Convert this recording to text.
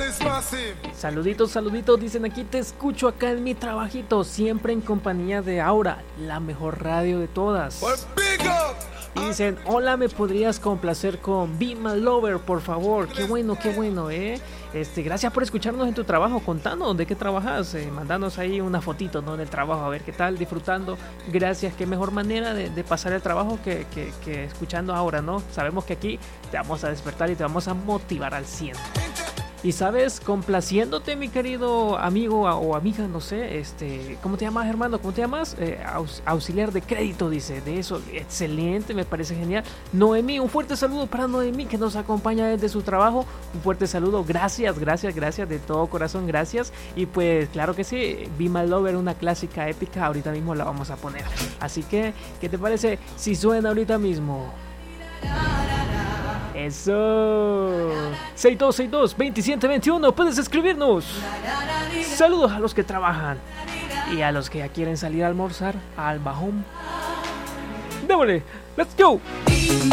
Saluditos, saluditos, dicen aquí, te escucho acá en mi trabajito, siempre en compañía de Aura, la mejor radio de todas. Y dicen, hola, ¿me podrías complacer con Be My Lover, por favor? Qué bueno, gracias por escucharnos en tu trabajo, contanos de qué trabajas, mandanos ahí una fotito, ¿no?, del trabajo, a ver qué tal, disfrutando. Gracias, qué mejor manera de pasar el trabajo que escuchando ahora, ¿no? Sabemos que aquí te vamos a despertar y te vamos a motivar al 100. Y sabes, complaciéndote, mi querido amigo o amiga, no sé, ¿cómo te llamas, hermano? ¿Cómo te llamas? Auxiliar de crédito, dice, de eso, excelente, me parece genial. Noemí, un fuerte saludo para Noemí, que nos acompaña desde su trabajo, un fuerte saludo, gracias, de todo corazón, gracias. Y pues, claro que sí, Be My Lover, una clásica épica, ahorita mismo la vamos a poner. Así que, ¿qué te parece si suena ahorita mismo? Eso. 6262-2721. Puedes escribirnos. Saludos a los que trabajan y a los que ya quieren salir a almorzar al bajón. Démosle. Let's go.